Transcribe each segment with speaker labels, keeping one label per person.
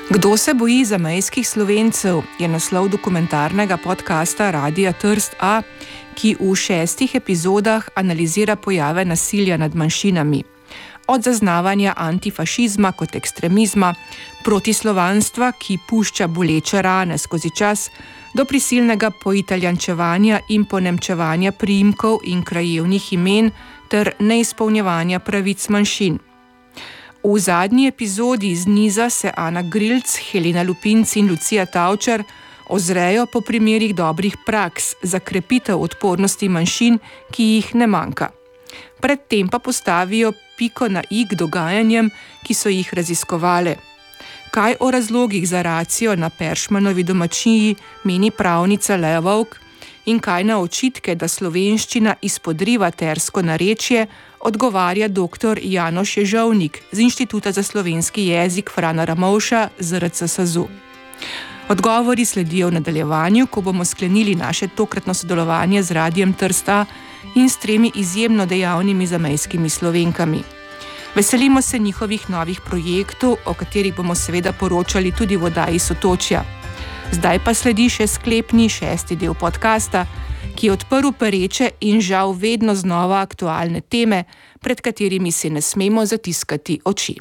Speaker 1: Kdo se boji zamejskih Slovencev je naslov dokumentarnega podcasta Radia Trst A, ki v 6 epizodah analizira pojave nasilja nad manjšinami. Od zaznavanja antifašizma kot ekstremizma, protislovanstva, ki pušča boleče rane skozi čas, do prisilnega poitaljančevanja in ponemčevanja priimkov in krajevnih imen ter neizpolnjevanja pravic manjšin. V zadnji epizodi iz niza se Ana Grilc, Helena Lupinc in Lucija Tavčar ozrejo po primerih dobrih praks za krepitev odpornosti manjšin, ki jih ne manjka. Predtem pa postavijo piko na i k dogajanjem, ki so jih raziskovale. Kaj o razlogih za racijo na Peršmanovi domačiji meni pravnica Lea Vovk in kaj na očitke, da slovenščina izpodriva tersko narečje, odgovarja dr. Janoš Ježovnik z Inštituta za slovenski jezik Frana Ramovša ZRC SAZU. Odgovori sledijo v nadaljevanju, ko bomo sklenili naše tokratno sodelovanje z Radiem Trst A in s 3 izjemno dejavnimi zamejskimi Slovenkami. Veselimo se njihovih novih projektov, o katerih bomo seveda poročali tudi v oddaji Sotočja. Zdaj pa sledi še sklepni 6. del podcasta, ki je odprl pereče in žal vedno znova aktualne teme, pred katerimi se ne smemo zatiskati oči.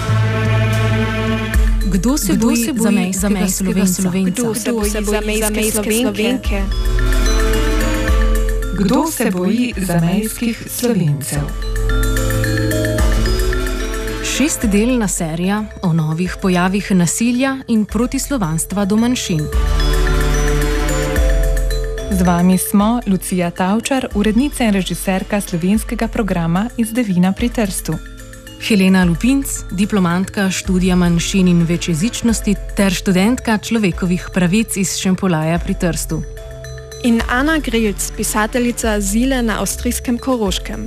Speaker 2: Kdo se boji zamejskega Slovenca?
Speaker 3: Kdo se boji zamejske Slovenke?
Speaker 4: Kdo se boji zamejskih Slovencev?
Speaker 2: 6-delna serija o novih pojavih nasilja in protislovanstva do manjšin.
Speaker 4: Z vami smo Lucija Tavčar, urednica in režiserka slovenskega programa iz Devina pri Trstu.
Speaker 2: Helena Lupinc, diplomantka študija manjšin in večjezičnosti ter študentka človekovih pravic iz Šempolaja pri Trstu.
Speaker 3: In Ana Grilc, pisateljica azile na avstrijskem Koroškem.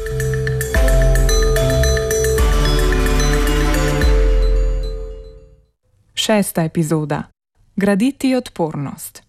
Speaker 4: Šesta epizoda. Graditi odpornost.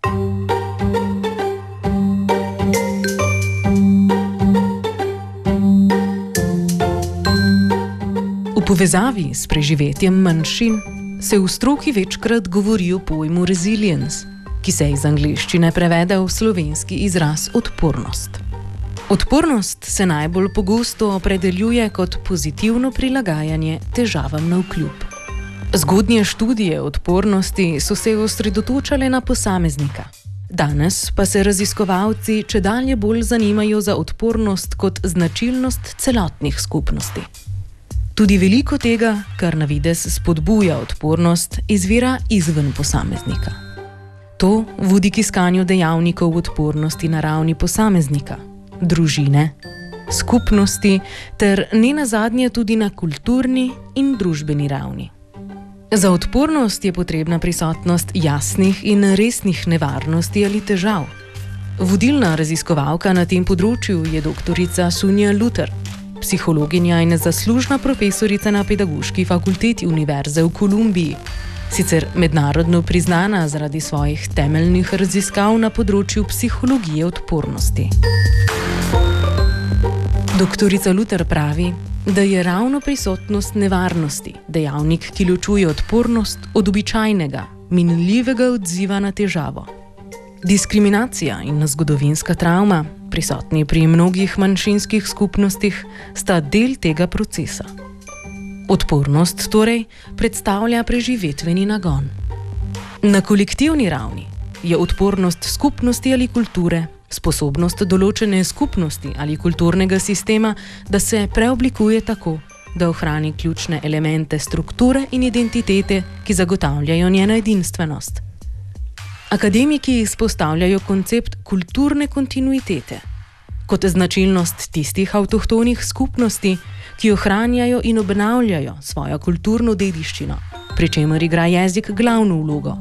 Speaker 2: V povezavi s preživetjem manjšin se v stroki večkrat govori o pojmu resilience, ki se iz angleščine prevede v slovenski izraz odpornost. Odpornost se najbolj pogosto opredeljuje kot pozitivno prilagajanje težavam navkljub. Zgodnje študije odpornosti so se osredotočale na posameznika. Danes pa se raziskovalci čedalje bolj zanimajo za odpornost kot značilnost celotnih skupnosti. Tudi veliko tega, kar na videz spodbuja odpornost, izvira izven posameznika. To vodi k iskanju dejavnikov odpornosti na ravni posameznika, družine, skupnosti ter nenazadnje tudi na kulturni in družbeni ravni. Za odpornost je potrebna prisotnost jasnih in resnih nevarnosti ali težav. Vodilna raziskovalka na tem področju je doktorica Sunja Luther, psihologinja in zaslužna profesorica na Pedagoški fakulteti Univerze v Kolumbiji, sicer mednarodno priznana zaradi svojih temeljnih raziskav na področju psihologije odpornosti. Doktorica Luther pravi, da je ravno prisotnost nevarnosti dejavnik, ki ločuje odpornost od običajnega, minljivega odziva na težavo. Diskriminacija in zgodovinska travma, prisotni pri mnogih manjšinskih skupnostih, sta del tega procesa. Odpornost torej predstavlja preživetveni nagon. Na kolektivni ravni je odpornost skupnosti ali kulture sposobnost določene skupnosti ali kulturnega sistema, da se preoblikuje tako, da ohrani ključne elemente strukture in identitete, ki zagotavljajo njeno edinstvenost. Akademiki izpostavljajo koncept kulturne kontinuitete kot značilnost tistih avtohtonih skupnosti, ki ohranjajo in obnavljajo svojo kulturno dediščino, pri čemer igra jezik glavno vlogo.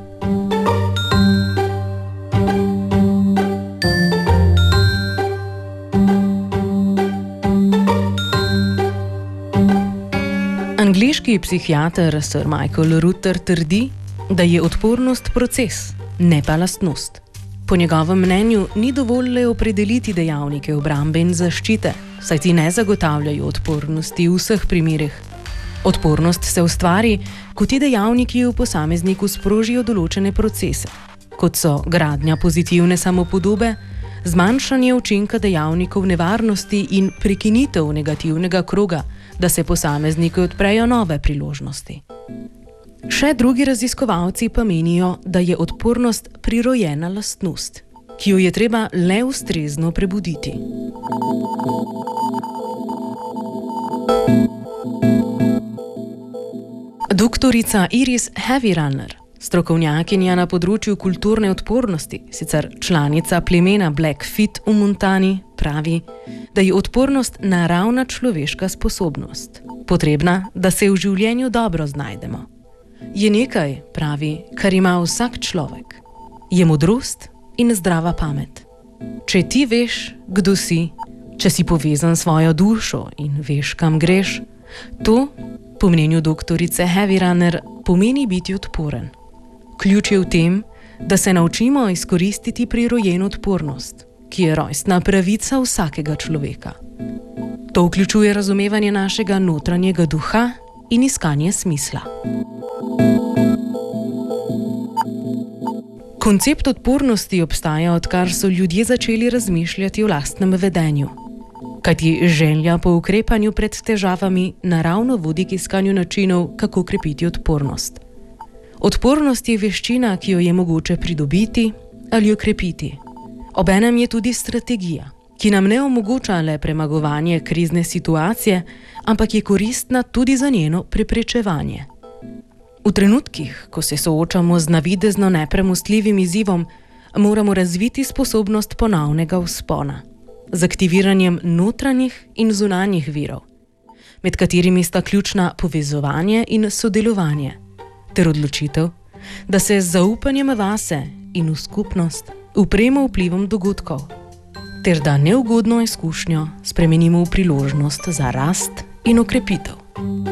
Speaker 2: Angleški psihiater Sir Michael Rutter trdi, da je odpornost proces, ne pa lastnost. Po njegovem mnenju ni dovolj le opredeliti dejavnike obrambe in zaščite, saj ti ne zagotavljajo odpornosti v vseh primerih. Odpornost se ustvari, ko ti dejavniki v posamezniku sprožijo določene procese, kot so gradnja pozitivne samopodobe, zmanjšanje učinka dejavnikov nevarnosti in prekinitev negativnega kroga, da se posamezniku odprejo nove priložnosti. Še drugi raziskovalci pa menijo, da je odpornost prirojena lastnost, ki jo je treba le ustrezno prebuditi. Doktorica Iris Heavy-Runner, strokovnjakinja na področju kulturne odpornosti, sicer članica plemena Blackfeet v Montani, pravi, da je odpornost naravna človeška sposobnost, potrebna, da se v življenju dobro znajdemo. Je nekaj, pravi, kar ima vsak človek. Je modrost in zdrava pamet. Če ti veš, kdo si, če si povezan s svojo dušo in veš, kam greš, to, po mnenju doktorice Heavy-Runner, pomeni biti odporen. Ključ je v tem, da se naučimo izkoristiti prirojeno odpornost, ki je rojstna pravica vsakega človeka. To vključuje razumevanje našega notranjega duha in iskanje smisla. Koncept odpornosti obstaja, odkar so ljudje začeli razmišljati o lastnem vedenju. Kajti želja po ukrepanju pred težavami naravno vodi k iskanju načinov, kako krepiti odpornost. Odpornost je veščina, ki jo je mogoče pridobiti ali okrepiti. Obenem je tudi strategija, ki nam ne omogoča le premagovanje krizne situacije, ampak je koristna tudi za njeno preprečevanje. V trenutkih, ko se soočamo z navidezno nepremostljivim izzivom, moramo razviti sposobnost ponovnega vzpona, z aktiviranjem notranjih in zunanjih virov, med katerimi sta ključna povezovanje in sodelovanje, ter odločitev, da se z zaupanjem vase in v skupnost upremo vplivom dogodkov, ter da neugodno izkušnjo spremenimo v priložnost za rast in okrepitev.